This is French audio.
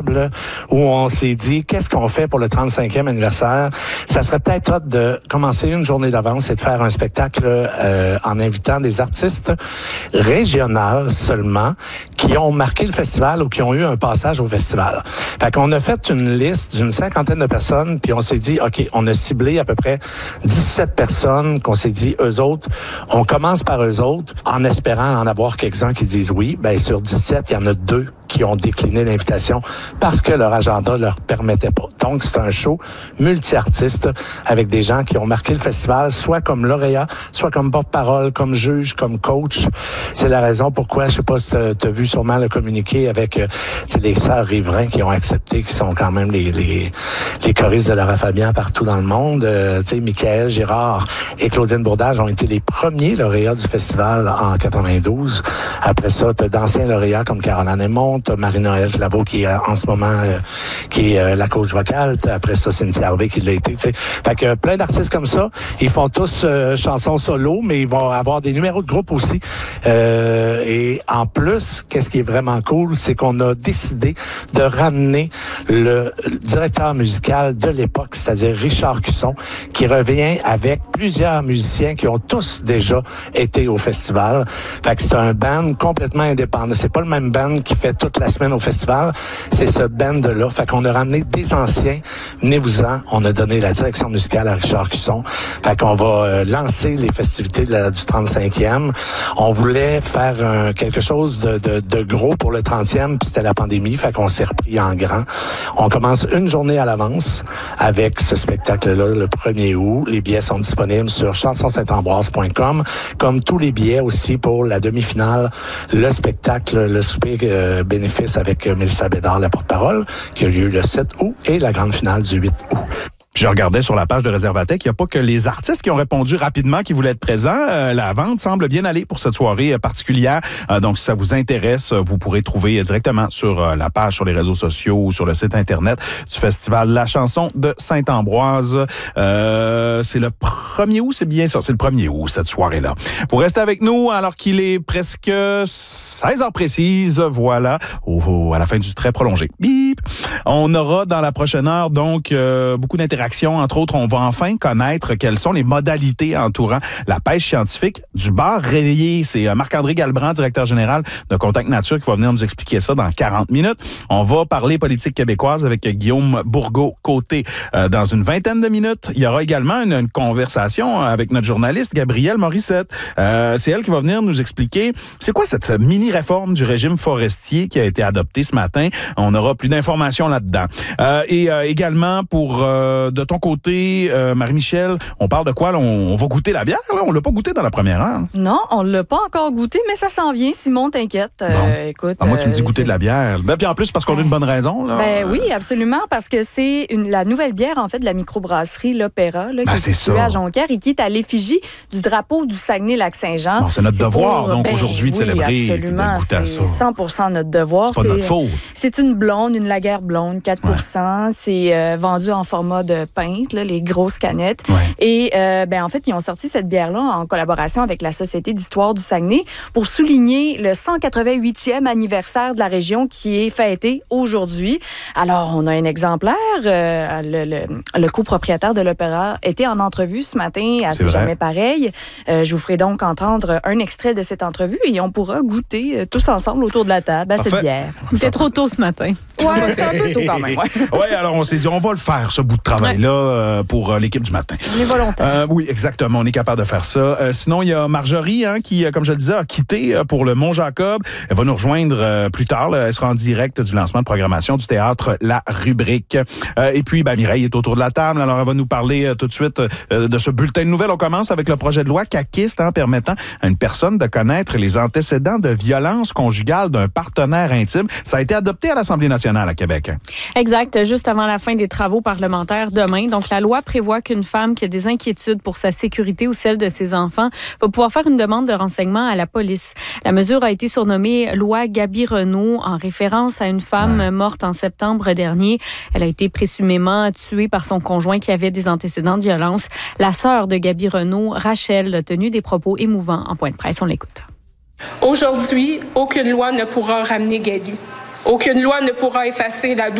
table où on s'est dit, qu'est-ce qu'on fait pour le 35e anniversaire? Ça serait peut-être hot de commencer une journée d'avance et de faire un spectacle en invitant des artistes régionaux seulement qui ont marqué le festival ou qui ont eu un passage au festival. Fait qu'on a fait une liste d'une 50aine de personnes, puis on s'est dit, OK, on a ciblé à peu près 17 personnes qu'on s'est dit, eux autres, on commence par eux autres en espérant en avoir quelques-uns qui disent oui. Ben sur 17, il y en a 2 qui ont décliné l'invitation parce que leur agenda leur permettait pas. Donc, c'est un show multi-artiste avec des gens qui ont marqué le festival, soit comme lauréat, soit comme porte-parole, comme juge, comme coach. C'est la raison pourquoi, je sais pas si tu as vu sûrement le communiqué avec les sœurs Riverain qui ont accepté, qui sont quand même les choristes de Lara Fabian partout dans le monde. Michael Girard et Claudine Bourdage ont été les premiers lauréats du festival en 92. Après ça, tu as d'anciens lauréats comme Caroline Aymon, t'as Marie-Noël Claveau qui est en ce moment qui est la coach vocale. Après ça, Cynthia Harvey qui l'a été. T'sais. Fait que plein d'artistes comme ça, ils font tous chansons solo, mais ils vont avoir des numéros de groupe aussi. Et en plus, qu'est-ce qui est vraiment cool, c'est qu'on a décidé de ramener le directeur musical de l'époque, c'est-à-dire Richard Cusson, qui revient avec plusieurs musiciens qui ont tous déjà été au festival. Fait que c'est un band complètement indépendant. C'est pas le même band qui fait toute la semaine au festival. C'est ce band-là. Fait qu'on a ramené des anciens. Venez-vous-en. On a donné la direction musicale à Richard Cusson. Fait qu'on va lancer les festivités du 35e. On voulait faire quelque chose de gros pour le 30e, puis c'était la pandémie. Fait qu'on s'est repris en grand. On commence une journée à l'avance avec ce spectacle-là le 1er août. Les billets sont disponibles sur chansonsaintambroise.com, comme tous les billets aussi pour la demi-finale, le spectacle, le souper bénéfice avec Mélissa Bédard, la porte-parole, qui a lieu le 7 août, et la grande finale du 8 août. Je regardais sur la page de Réservatech, il n'y a pas que les artistes qui ont répondu rapidement, qui voulaient être présents. La vente semble bien aller pour cette soirée particulière. Donc, si ça vous intéresse, vous pourrez trouver directement sur la page, sur les réseaux sociaux ou sur le site Internet du festival La Chanson de Saint-Ambroise. C'est le 1er août, c'est bien ça. C'est le 1er août, cette soirée-là. Vous restez avec nous alors qu'il est presque 16 heures précises. Voilà. À la fin du très prolongé. Bip! On aura dans la prochaine heure, donc, beaucoup d'interactions. Entre autres, on va enfin connaître quelles sont les modalités entourant la pêche scientifique du bar Réveillé. C'est Marc-André Galbrand, directeur général de Contact Nature, qui va venir nous expliquer ça dans 40 minutes. On va parler politique québécoise avec Guillaume Bourgault-Côté dans une vingtaine de minutes. Il y aura également une conversation avec notre journaliste Gabrielle Morissette. C'est elle qui va venir nous expliquer c'est quoi cette mini-réforme du régime forestier qui a été adoptée ce matin. On aura plus d'informations là-dedans. Et également pour de ton côté, Marie-Michel, on parle de quoi? Là? On va goûter la bière? Là? On l'a pas goûté dans la première heure. Non, on l'a pas encore goûté, mais ça s'en vient. Simon, t'inquiète. Bon. Écoute, moi, tu me dis goûter de la bière. Puis en plus, parce qu'on a une bonne raison. Là. Oui, absolument, parce que c'est la nouvelle bière, en fait, de la microbrasserie L'Opéra, qui est située à Jonquière et qui est à l'effigie du drapeau du Saguenay-Lac-Saint-Jean. Bon, c'est notre devoir, aujourd'hui, de célébrer et de goûter à ça. C'est 100% notre devoir. C'est pas notre faute. C'est une blonde, une laguerre blonde, 4%. Ouais. C'est vendu en format de pinte, là, les grosses canettes. Ouais. Et en fait, ils ont sorti cette bière-là en collaboration avec la Société d'histoire du Saguenay pour souligner le 188e anniversaire de la région qui est fêté aujourd'hui. Alors, on a un exemplaire. Le copropriétaire de l'Opéra était en entrevue ce matin à C'est jamais pareil. Je vous ferai donc entendre un extrait de cette entrevue et on pourra goûter tous ensemble autour de la table à cette bière. C'était trop tôt ce matin. Oui, c'est un peu tôt quand même. Oui, alors on s'est dit, on va le faire, ce bout de travail-là, pour l'équipe du matin. On est volontaire. Oui, exactement, on est capable de faire ça. Sinon, il y a Marjorie qui, comme je le disais, a quitté pour le Mont-Jacob. Elle va nous rejoindre plus tard. Elle sera en direct du lancement de programmation du théâtre La Rubrique. Et puis, Mireille est autour de la table. Alors, elle va nous parler tout de suite de ce bulletin de nouvelles. On commence avec le projet de loi caquiste permettant à une personne de connaître les antécédents de violence conjugale d'un partenaire intime. Ça a été adopté à l'Assemblée nationale à Québec. Exact, juste avant la fin des travaux parlementaires demain. Donc, la loi prévoit qu'une femme qui a des inquiétudes pour sa sécurité ou celle de ses enfants va pouvoir faire une demande de renseignement à la police. La mesure a été surnommée loi Gaby-Renault en référence à une femme morte en septembre dernier. Elle a été présumément tuée par son conjoint qui avait des antécédents de violence. La sœur de Gaby-Renault, Rachel, a tenu des propos émouvants en point de presse. On l'écoute. Aujourd'hui, aucune loi ne pourra ramener Gaby. Aucune loi ne pourra effacer la douleur